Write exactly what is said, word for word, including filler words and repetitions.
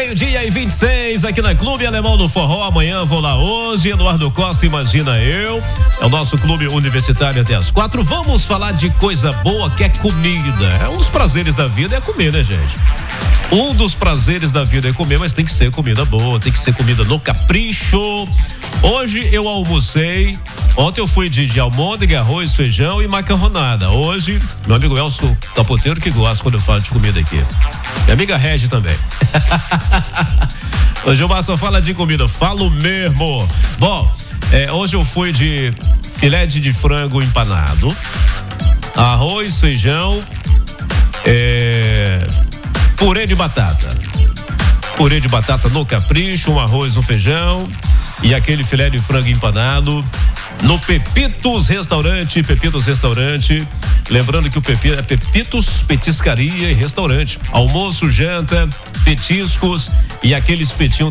meio-dia e vinte e seis, aqui na Clube Alemão do Forró. Amanhã vou lá hoje. Eduardo Costa, imagina eu. É o nosso clube universitário até as quatro. Vamos falar de coisa boa que é comida. É um dos prazeres da vida é comer, né, gente? Um dos prazeres da vida é comer, mas tem que ser comida boa, tem que ser comida no capricho. Hoje eu almocei. Ontem eu fui de, de almôndega, arroz, feijão e macarronada. Hoje, meu amigo Elcio Capoteiro que gosta quando eu falo de comida aqui. Minha amiga Regi também. Hoje o Mar só fala de comida, falo mesmo. Bom, é, hoje eu fui de filé de frango empanado, arroz, feijão, é, purê de batata. Purê de batata no capricho, um arroz, um feijão e aquele filé de frango empanado no Pepitos Restaurante. Pepitos Restaurante. Lembrando que o Pepito é Pepitos Petiscaria e Restaurante. Almoço, janta, petiscos e aquele espetinho